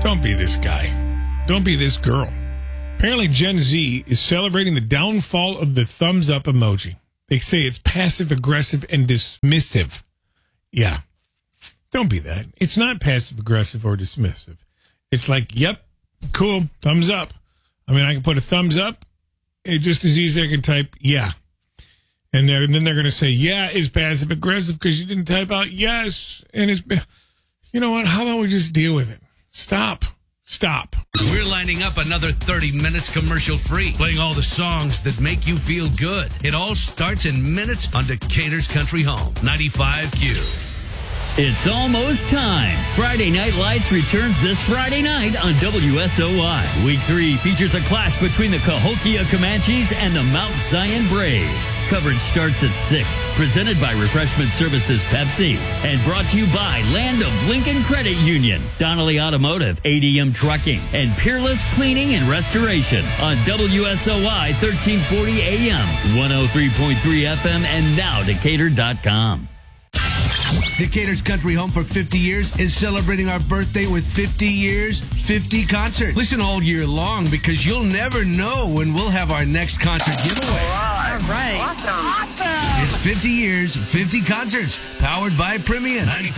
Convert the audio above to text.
Don't be this guy. Don't be this girl. Apparently, Gen Z is celebrating the downfall of the thumbs up emoji. They say it's passive aggressive and dismissive. Yeah. Don't be that. It's not passive aggressive or dismissive. It's like, yep, cool, thumbs up. I mean, I can put a thumbs up. It's just as easy as I can type, yeah. And then they're going to say, yeah, is passive aggressive because you didn't type out yes. And it's, you know what? How about we just deal with it? Stop. We're lining up another 30 minutes commercial free, playing all the songs that make you feel good. It all starts in minutes on Decatur's Country Home, 95Q. It's almost time. Friday Night Lights returns this Friday night on WSOY. Week 3 features a clash between the Cahokia Comanches and the Mount Zion Braves. Coverage starts at 6. Presented by Refreshment Services Pepsi. And brought to you by Land of Lincoln Credit Union, Donnelly Automotive, ADM Trucking, and Peerless Cleaning and Restoration on WSOY 1340 AM, 103.3 FM, and now Decatur.com. Decatur's Country Home for 50 years is celebrating our birthday with 50 years, 50 concerts. Listen all year long because you'll never know when we'll have our next concert giveaway. All right. Awesome. It's 50 years, 50 concerts, powered by Premium.